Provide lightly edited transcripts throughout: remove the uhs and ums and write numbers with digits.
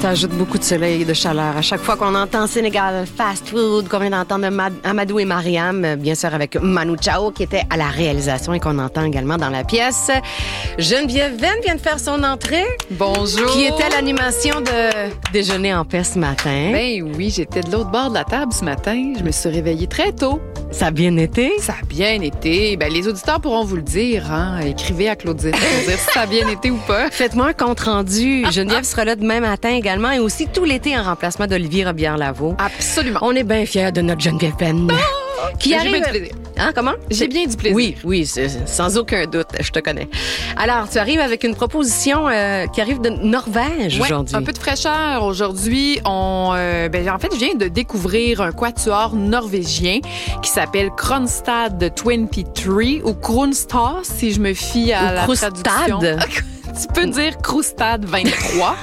Ça ajoute beaucoup de soleil et de chaleur. À chaque fois qu'on entend Sénégal Fast Food, qu'on vient d'entendre Amadou et Mariam, bien sûr avec Manu Chao qui était à la réalisation et qu'on entend également dans la pièce. Geneviève Venn vient de faire son entrée. Bonjour. Qui était à l'animation de Déjeuner en paix ce matin. Ben oui, j'étais de l'autre bord de la table ce matin. Je me suis réveillée très tôt. Ça a bien été? Ça a bien été. Ben, les auditeurs pourront vous le dire. Hein? Écrivez à Claudine pour dire si ça a bien été ou pas. Faites-moi un compte rendu. Geneviève sera là demain matin également et aussi tout l'été en remplacement d'Olivier Robillard-Lavaux. Absolument. On est bien fiers de notre Geneviève Venn. Qui arrive... J'ai bien du plaisir. Hein, comment? J'ai bien du plaisir. Oui, sans aucun doute, je te connais. Alors, tu arrives avec une proposition qui arrive de Norvège aujourd'hui. Un peu de fraîcheur aujourd'hui. En fait, je viens de découvrir un quatuor norvégien qui s'appelle Kronstad 23 ou Kronstad, si je me fie à la traduction. Tu peux dire Krustad 23.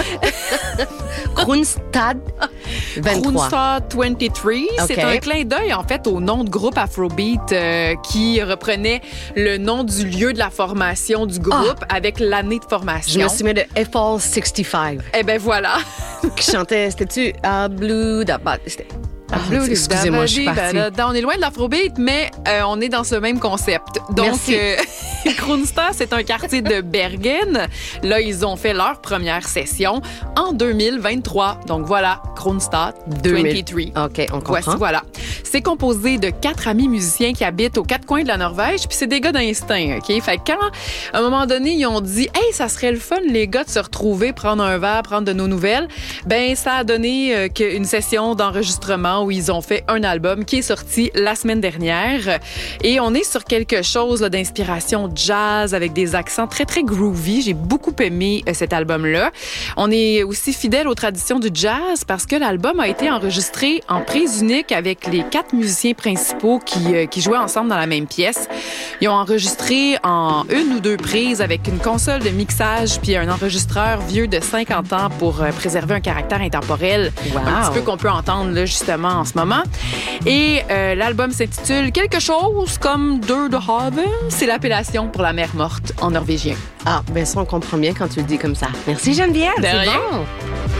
Kronstad 23. Kronstad 23. Okay. C'est un clin d'œil, en fait, au nom de groupe Afrobeat qui reprenait le nom du lieu de la formation du groupe avec l'année de formation. Je me souviens de Eiffel 65. Eh ben voilà. Qui chantait, c'était-tu Blue Dabba? Excusez-moi, je suis partie. On est loin de l'Afrobeat, mais on est dans ce même concept. Donc, Kronstad, c'est un quartier de Bergen. Là, ils ont fait leur première session en 2023. Donc voilà, Kronstad 23. OK, on comprend. Voilà. C'est composé de 4 amis musiciens qui habitent aux 4 coins de la Norvège, puis c'est des gars d'instinct, OK? Fait que quand, à un moment donné, ils ont dit « Hey, ça serait le fun, les gars, de se retrouver, prendre un verre, prendre de nos nouvelles », ben ça a donné une session d'enregistrement où ils ont fait un album qui est sorti la semaine dernière. Et on est sur quelque chose là, d'inspiration jazz avec des accents très, très groovy. J'ai beaucoup aimé cet album-là. On est aussi fidèle aux traditions du jazz parce que l'album a été enregistré en prise unique avec les 4 musiciens principaux qui jouaient ensemble dans la même pièce. Ils ont enregistré en 1 ou 2 prises avec une console de mixage puis un enregistreur vieux de 50 ans pour préserver un caractère intemporel. Wow. Un petit peu qu'on peut entendre là, justement en ce moment. Et l'album s'intitule quelque chose comme Deux de Haven. C'est l'appellation pour la mer morte en norvégien. Ah, ben ça, on comprend bien quand tu le dis comme ça. Merci Geneviève, c'est bon.